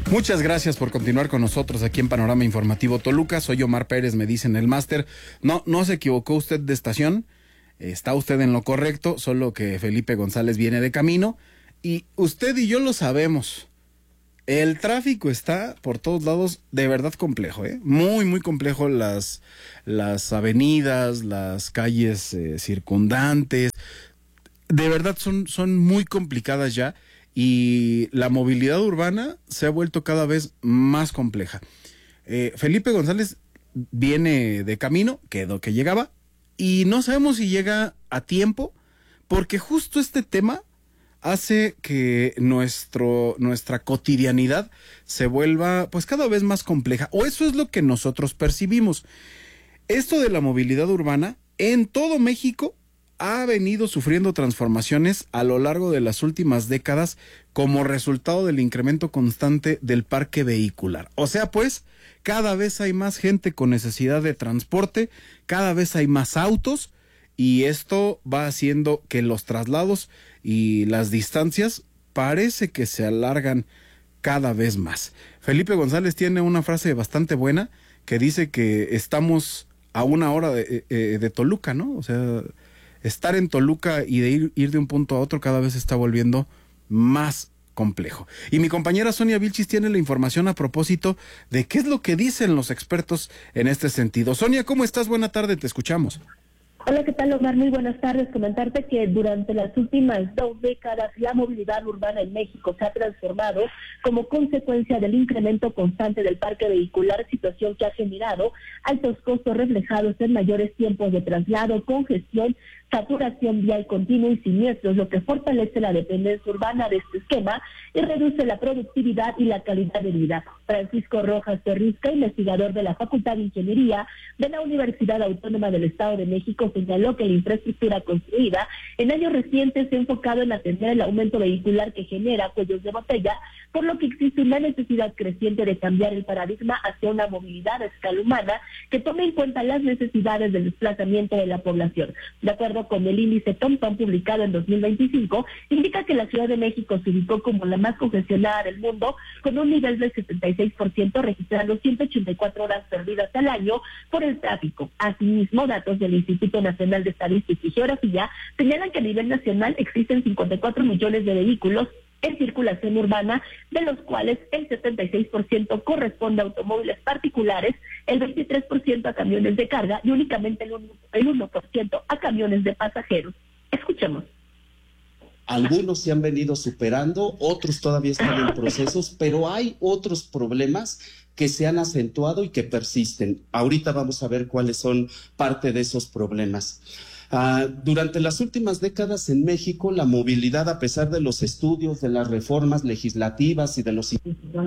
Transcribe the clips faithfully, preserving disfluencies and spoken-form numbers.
Muchas gracias por continuar con nosotros aquí en Panorama Informativo Toluca. Soy Omar Pérez, me dicen el máster. No, no se equivocó usted de estación. Está usted en lo correcto, solo que Felipe González viene de camino. Y usted y yo lo sabemos. El tráfico está por todos lados de verdad complejo, ¿eh? Muy, muy complejo. Las, las avenidas, las calles eh, circundantes. De verdad son, son muy complicadas ya. Y la movilidad urbana se ha vuelto cada vez más compleja. Eh, Felipe González viene de camino, quedó que llegaba, y no sabemos si llega a tiempo, porque justo este tema hace que nuestro, nuestra cotidianidad se vuelva pues cada vez más compleja, o eso es lo que nosotros percibimos. Esto de la movilidad urbana en todo México ha venido sufriendo transformaciones a lo largo de las últimas décadas como resultado del incremento constante del parque vehicular. O sea, pues, cada vez hay más gente con necesidad de transporte, cada vez hay más autos, y esto va haciendo que los traslados y las distancias parece que se alargan cada vez más. Felipe González tiene una frase bastante buena que dice que estamos a una hora de, de, de Toluca, ¿no? O sea, estar en Toluca y de ir, ir de un punto a otro cada vez se está volviendo más complejo. Y mi compañera Sonia Vilchis tiene la información a propósito de qué es lo que dicen los expertos en este sentido. Sonia, ¿cómo estás? Buena tarde, te escuchamos. Hola, ¿qué tal, Omar? Muy buenas tardes. Comentarte que durante las últimas dos décadas la movilidad urbana en México se ha transformado como consecuencia del incremento constante del parque vehicular, situación que ha generado altos costos reflejados en mayores tiempos de traslado, congestión, saturación vial continua y siniestros, lo que fortalece la dependencia urbana de este esquema y reduce la productividad y la calidad de vida. Francisco Rojas Terrisca, investigador de la Facultad de Ingeniería de la Universidad Autónoma del Estado de México, señaló que la infraestructura construida en años recientes se ha enfocado en atender el aumento vehicular que genera cuellos de botella, por lo que existe una necesidad creciente de cambiar el paradigma hacia una movilidad a escala humana que tome en cuenta las necesidades del desplazamiento de la población. De acuerdo con el índice TomTom publicado en dos mil veinticinco, indica que la Ciudad de México se ubicó como la más congestionada del mundo, con un nivel del setenta y seis por ciento, registrando ciento ochenta y cuatro horas perdidas al año por el tráfico. Asimismo, datos del Instituto Nacional de Estadística y Geografía señalan que a nivel nacional existen cincuenta y cuatro millones de vehículos en circulación urbana, de los cuales el setenta y seis por ciento corresponde a automóviles particulares, el veintitrés por ciento a camiones de carga y únicamente el uno, el uno por ciento a camiones de pasajeros. Escuchemos. Algunos se han venido superando, otros todavía están en procesos, pero hay otros problemas que se han acentuado y que persisten. Ahorita vamos a ver cuáles son parte de esos problemas. Uh, durante las últimas décadas en México, la movilidad, a pesar de los estudios, de las reformas legislativas y de los...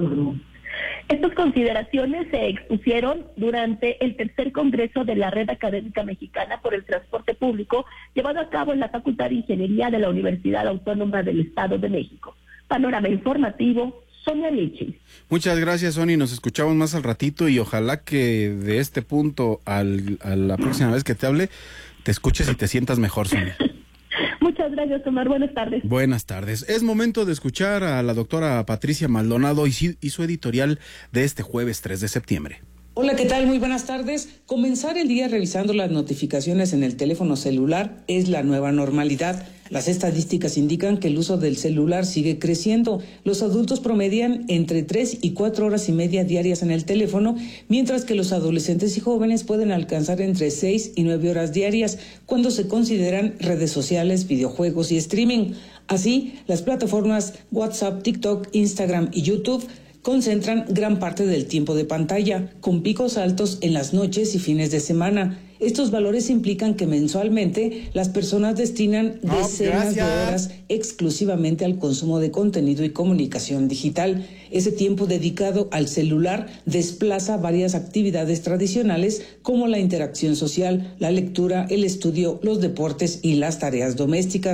Estas consideraciones se expusieron durante el tercer congreso de la Red Académica Mexicana por el Transporte Público, llevado a cabo en la Facultad de Ingeniería de la Universidad Autónoma del Estado de México. Panorama informativo, Sonia Vilchis. Muchas gracias, Sonia. Nos escuchamos más al ratito y ojalá que de este punto al, a la próxima vez que te hable, te escuches y te sientas mejor, Sonia. Muchas gracias, Omar. Buenas tardes. Buenas tardes. Es momento de escuchar a la doctora Patricia Maldonado y, y su editorial de este jueves tres de septiembre. Hola, ¿qué tal? Muy buenas tardes. Comenzar el día revisando las notificaciones en el teléfono celular es la nueva normalidad. Las estadísticas indican que el uso del celular sigue creciendo. Los adultos promedian entre tres y cuatro horas y media diarias en el teléfono, mientras que los adolescentes y jóvenes pueden alcanzar entre seis y nueve horas diarias cuando se consideran redes sociales, videojuegos y streaming. Así, las plataformas WhatsApp, TikTok, Instagram y YouTube concentran gran parte del tiempo de pantalla, con picos altos en las noches y fines de semana. Estos valores implican que mensualmente las personas destinan no, decenas gracias. de horas exclusivamente al consumo de contenido y comunicación digital. Ese tiempo dedicado al celular desplaza varias actividades tradicionales como la interacción social, la lectura, el estudio, los deportes y las tareas domésticas.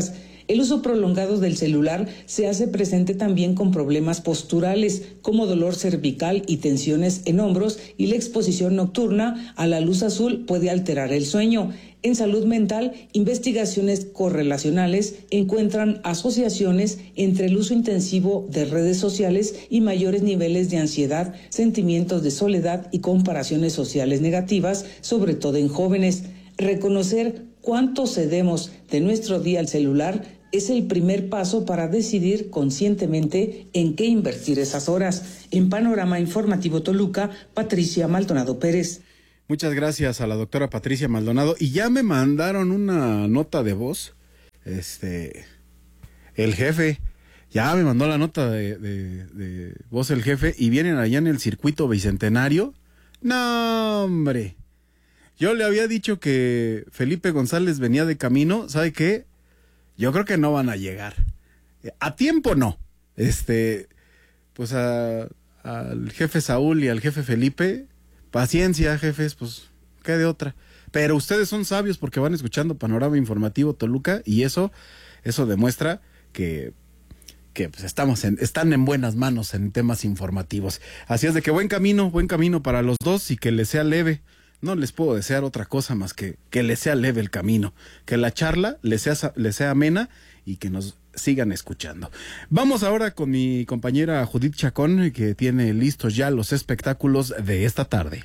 El uso prolongado del celular se hace presente también con problemas posturales como dolor cervical y tensiones en hombros, y la exposición nocturna a la luz azul puede alterar el sueño. En salud mental, investigaciones correlacionales encuentran asociaciones entre el uso intensivo de redes sociales y mayores niveles de ansiedad, sentimientos de soledad y comparaciones sociales negativas, sobre todo en jóvenes. Reconocer cuánto cedemos de nuestro día al celular es el primer paso para decidir conscientemente en qué invertir esas horas. En Panorama Informativo Toluca, Patricia Maldonado Pérez. Muchas gracias a la doctora Patricia Maldonado. Y ya me mandaron una nota de voz. Este, el jefe, ya me mandó la nota de, de, de voz el jefe, y vienen allá en el circuito bicentenario. No, hombre. Yo le había dicho que Felipe González venía de camino. ¿Sabe qué? Yo creo que no van a llegar. A tiempo no. Este, pues a, al jefe Saúl y al jefe Felipe, paciencia, jefes, pues, ¿qué de otra? Pero ustedes son sabios porque van escuchando Panorama Informativo Toluca, y eso, eso demuestra que, que pues estamos en, están en buenas manos en temas informativos. Así es de que buen camino, buen camino para los dos, y que les sea leve. No les puedo desear otra cosa más que que les sea leve el camino, que la charla les sea, les sea amena, y que nos sigan escuchando. Vamos ahora con mi compañera Judith Chacón, que tiene listos ya los espectáculos de esta tarde.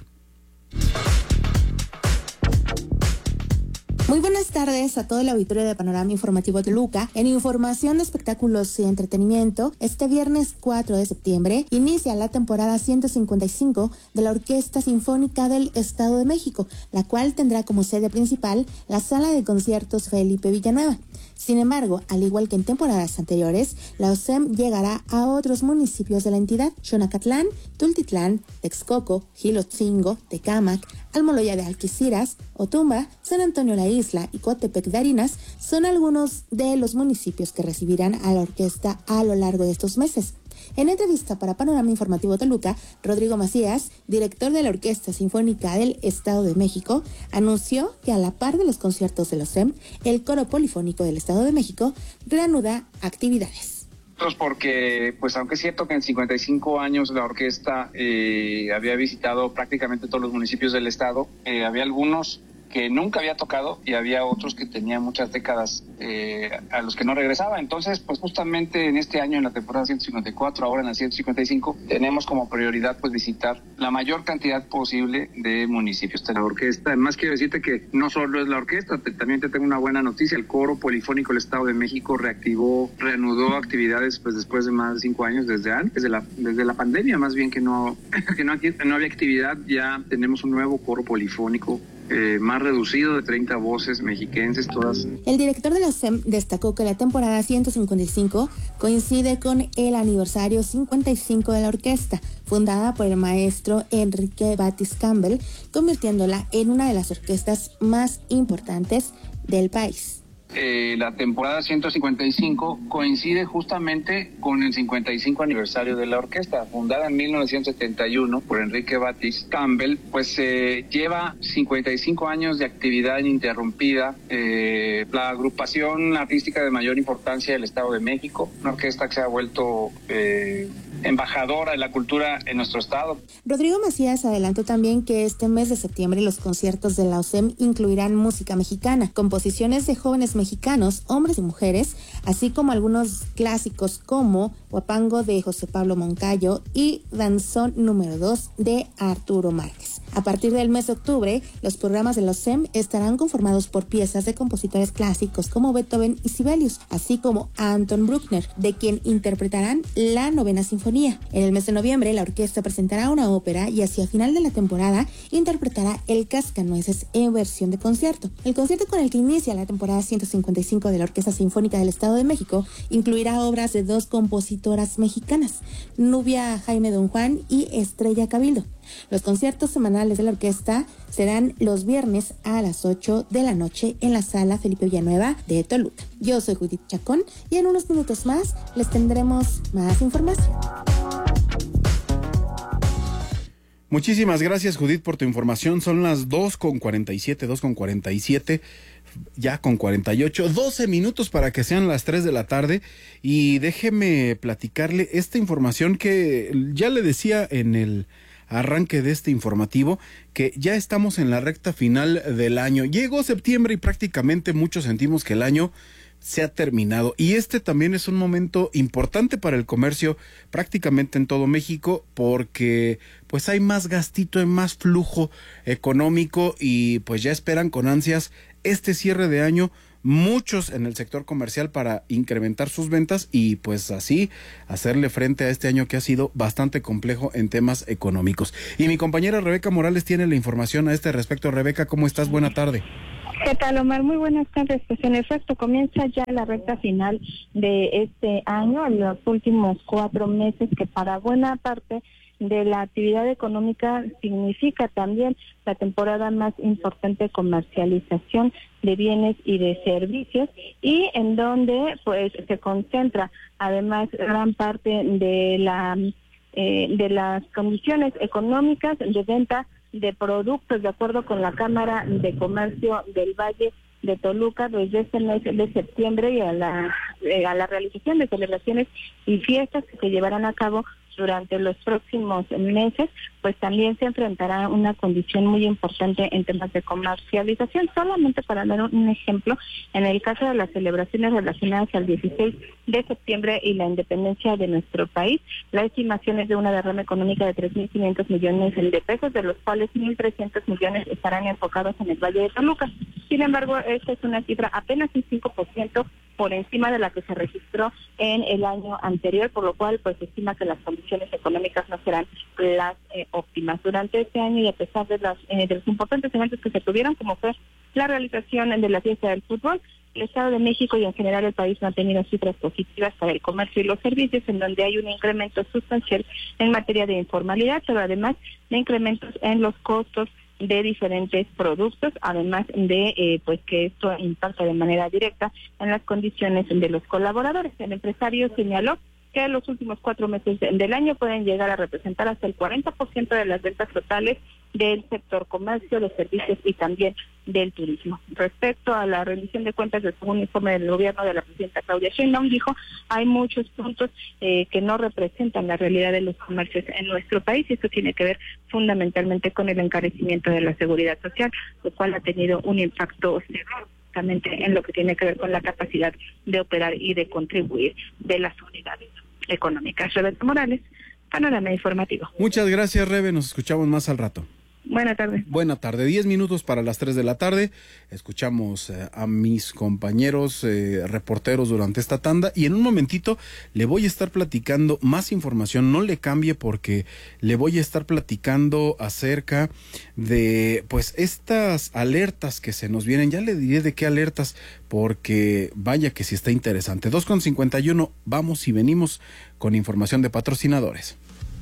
Muy buenas tardes a todo el auditorio de Panorama Informativo Toluca. En información de espectáculos y entretenimiento, este viernes cuatro de septiembre inicia la temporada ciento cincuenta y cinco de la Orquesta Sinfónica del Estado de México, la cual tendrá como sede principal la Sala de Conciertos Felipe Villanueva. Sin embargo, al igual que en temporadas anteriores, la O S E M llegará a otros municipios de la entidad. Xonacatlán, Tultitlán, Texcoco, Gilotzingo, Tecámac, Almoloya de Alquiciras, Otumba, San Antonio la Isla y Coatepec de Harinas son algunos de los municipios que recibirán a la orquesta a lo largo de estos meses. En entrevista para Panorama Informativo Toluca, Rodrigo Macías, director de la Orquesta Sinfónica del Estado de México, anunció que a la par de los conciertos de la O S E M, el Coro Polifónico del Estado de México reanuda actividades. Porque, pues aunque es cierto que en cincuenta y cinco años la orquesta eh, había visitado prácticamente todos los municipios del estado, eh, había algunos que nunca había tocado y había otros que tenían muchas décadas eh, a los que no regresaba. Entonces, pues justamente en este año, en la temporada ciento cincuenta y cuatro, ahora en la ciento cincuenta y cinco, tenemos como prioridad pues visitar la mayor cantidad posible de municipios de la orquesta. Además, quiero decirte que no solo es la orquesta, te, también te tengo una buena noticia. El Coro Polifónico del Estado de México reactivó, reanudó actividades pues después de más de cinco años, desde antes de la, desde la pandemia, más bien que no, que no, no había actividad. Ya tenemos un nuevo coro polifónico Eh, más reducido, de treinta voces mexiquenses, todas. El director de la O S E M destacó que la temporada ciento cincuenta y cinco coincide con el aniversario cincuenta y cinco de la orquesta, fundada por el maestro Enrique Batis Campbell, convirtiéndola en una de las orquestas más importantes del país. Eh, la temporada ciento cincuenta y cinco coincide justamente con el cincuenta y cinco aniversario de la orquesta, fundada en mil novecientos setenta y uno por Enrique Batis Campbell. Pues eh, lleva cincuenta y cinco años de actividad ininterrumpida, eh, la agrupación artística de mayor importancia del Estado de México, una orquesta que se ha vuelto eh, embajadora de la cultura en nuestro estado. Rodrigo Macías adelantó también que este mes de septiembre los conciertos de la O S E M incluirán música mexicana, composiciones de jóvenes mexicanos, hombres y mujeres, así como algunos clásicos como Huapango de José Pablo Moncayo y Danzón número dos de Arturo Márquez. A partir del mes de octubre, los programas de la O S E M estarán conformados por piezas de compositores clásicos como Beethoven y Sibelius, así como Anton Bruckner, de quien interpretarán la novena sinfonía. En el mes de noviembre, la orquesta presentará una ópera y hacia final de la temporada interpretará El Cascanueces en versión de concierto. El concierto con el que inicia la temporada ciento cincuenta y cinco de la Orquesta Sinfónica del Estado de México incluirá obras de dos compositoras mexicanas, Nubia Jaime Don Juan y Estrella Cabildo. Los conciertos semanales de la orquesta serán los viernes a las ocho de la noche en la Sala Felipe Villanueva de Toluca. Yo soy Judith Chacón y en unos minutos más les tendremos más información. Muchísimas gracias, Judith, por tu información. Son las dos con cuarenta y siete, dos con cuarenta y siete. ya con cuarenta y ocho, doce minutos para que sean las tres de la tarde, y déjeme platicarle esta información que ya le decía en el arranque de este informativo, que ya estamos en la recta final del año. Llegó septiembre y prácticamente muchos sentimos que el año se ha terminado, y este también es un momento importante para el comercio prácticamente en todo México, porque pues hay más gastito, hay más flujo económico, y pues ya esperan con ansias este cierre de año muchos en el sector comercial para incrementar sus ventas y pues así hacerle frente a este año que ha sido bastante complejo en temas económicos. Y mi compañera Rebeca Morales tiene la información a este respecto. Rebeca, ¿cómo estás? Buena tarde. ¿Qué tal, Omar? Muy buenas tardes. Pues en efecto comienza ya la recta final de este año, en los últimos cuatro meses, que para buena parte de la actividad económica significa también la temporada más importante de comercialización de bienes y de servicios, y en donde pues se concentra además gran parte de la eh, de las condiciones económicas de venta de productos, de acuerdo con la Cámara de Comercio del Valle de Toluca. Desde este mes de septiembre y a la eh, a la realización de celebraciones y fiestas que se llevarán a cabo durante los próximos meses, pues también se enfrentará una condición muy importante en temas de comercialización. Solamente para dar un ejemplo, en el caso de las celebraciones relacionadas al dieciséis de septiembre y la independencia de nuestro país, la estimación es de una derrama económica de tres mil quinientos millones de pesos, de los cuales mil trescientos millones estarán enfocados en el Valle de Toluca. Sin embargo, esta es una cifra apenas un cinco por ciento por encima de la que se registró en el año anterior, por lo cual pues se estima que las condiciones económicas no serán las eh, óptimas durante este año, y a pesar de, las, eh, de los importantes eventos que se tuvieron, como fue la realización de la fiesta del fútbol, el Estado de México y en general el país no ha tenido cifras positivas para el comercio y los servicios, en donde hay un incremento sustancial en materia de informalidad, pero además de incrementos en los costos de diferentes productos, además de eh, pues que esto impacta de manera directa en las condiciones de los colaboradores. El empresario señaló que en los últimos cuatro meses del año pueden llegar a representar hasta el cuarenta por ciento de las ventas totales del sector comercio, de servicios y también del turismo. Respecto a la rendición de cuentas del segundo informe del gobierno de la presidenta Claudia Sheinbaum, dijo, hay muchos puntos eh, que no representan la realidad de los comercios en nuestro país, y esto tiene que ver fundamentalmente con el encarecimiento de la seguridad social, lo cual ha tenido un impacto severo justamente en lo que tiene que ver con la capacidad de operar y de contribuir de las unidades económicas. Rebeca Morales, Panorama Informativo. Muchas gracias, Rebe, nos escuchamos más al rato. Buena tarde. Buena tarde, diez minutos para las tres de la tarde. Escuchamos eh, a mis compañeros eh, reporteros durante esta tanda, y en un momentito le voy a estar platicando más información. No le cambie, porque le voy a estar platicando acerca de pues estas alertas que se nos vienen. Ya le diré de qué alertas, porque vaya que sí está interesante. dos con cincuenta y uno, vamos y venimos con información de patrocinadores.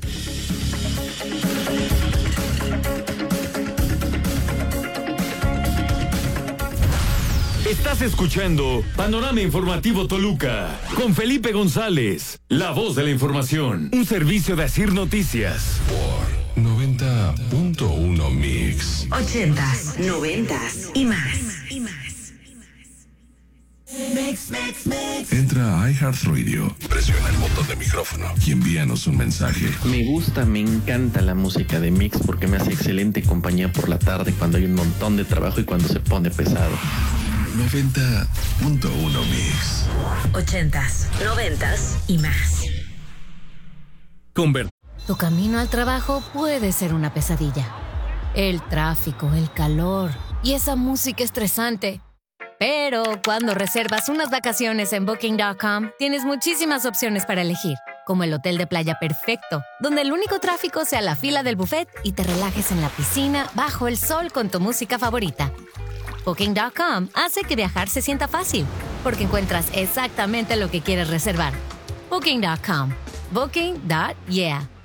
Estás escuchando Panorama Informativo Toluca con Felipe González, la voz de la información, un servicio de Asir Noticias. Por noventa punto uno Mix. Ochentas, noventas y más. Y más. Mix, mix, mix. Entra a iHeartRadio, presiona el botón de micrófono y envíanos un mensaje. Me gusta, me encanta la música de Mix porque me hace excelente compañía por la tarde cuando hay un montón de trabajo y cuando se pone pesado. noventa punto uno Mix. Ochentas, noventas y más. Conver- tu camino al trabajo puede ser una pesadilla. El tráfico, el calor y esa música estresante. Pero cuando reservas unas vacaciones en Booking punto com, tienes muchísimas opciones para elegir, como el hotel de playa perfecto, donde el único tráfico sea la fila del buffet y te relajes en la piscina bajo el sol con tu música favorita. Booking punto com hace que viajar se sienta fácil, porque encuentras exactamente lo que quieres reservar. Booking punto com. Booking punto yeah.